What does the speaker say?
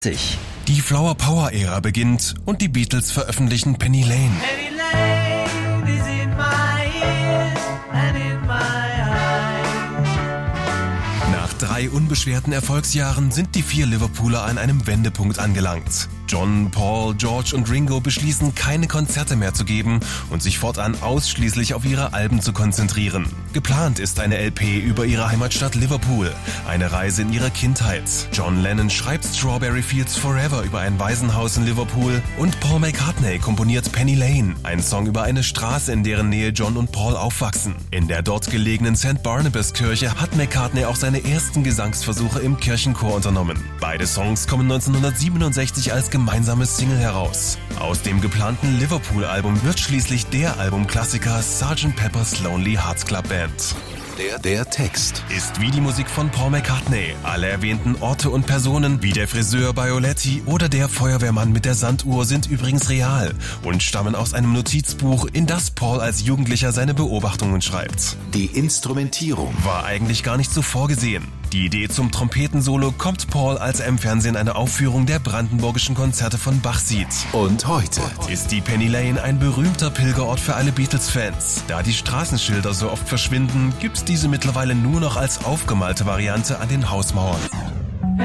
Die Flower Power Ära beginnt und die Beatles veröffentlichen Penny Lane. Penny Lane is in my ears and in my eyes. Nach 3 unbeschwerten Erfolgsjahren sind die 4 Liverpooler an einem Wendepunkt angelangt. John, Paul, George und Ringo beschließen, keine Konzerte mehr zu geben und sich fortan ausschließlich auf ihre Alben zu konzentrieren. Geplant ist eine LP über ihre Heimatstadt Liverpool, eine Reise in ihre Kindheit. John Lennon schreibt Strawberry Fields Forever über ein Waisenhaus in Liverpool und Paul McCartney komponiert Penny Lane, ein Song über eine Straße, in deren Nähe John und Paul aufwachsen. In der dort gelegenen St. Barnabas Kirche hat McCartney auch seine ersten Gesangsversuche im Kirchenchor unternommen. Beide Songs kommen 1967 als gemeinsames Single heraus. Aus dem geplanten Liverpool-Album wird schließlich der Albumklassiker Sgt. Pepper's Lonely Hearts Club Band. Der Text Ist wie die Musik von Paul McCartney. Alle erwähnten Orte und Personen, wie der Friseur Bioletti oder der Feuerwehrmann mit der Sanduhr, sind übrigens real und stammen aus einem Notizbuch, in das Paul als Jugendlicher seine Beobachtungen schreibt. Die Instrumentierung War eigentlich gar nicht so vorgesehen. Die Idee zum Trompetensolo kommt Paul, als er im Fernsehen eine Aufführung der brandenburgischen Konzerte von Bach sieht. und heute Ist die Penny Lane ein berühmter Pilgerort für alle Beatles-Fans. Da die Straßenschilder so oft verschwinden, gibt's diese mittlerweile nur noch als aufgemalte Variante an den Hausmauern.